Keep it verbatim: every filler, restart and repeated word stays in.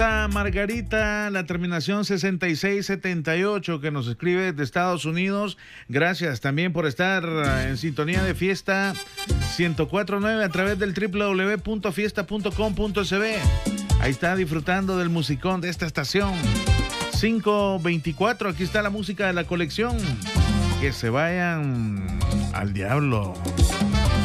Margarita, la terminación sesenta y seis setenta y ocho, que nos escribe de Estados Unidos. Gracias también por estar en sintonía de Fiesta ciento cuatro punto nueve a través del doble u doble u doble u punto fiesta punto com punto s b. Ahí está disfrutando del musicón de esta estación. cinco veinticuatro, aquí está la música de la colección. Que se vayan al diablo.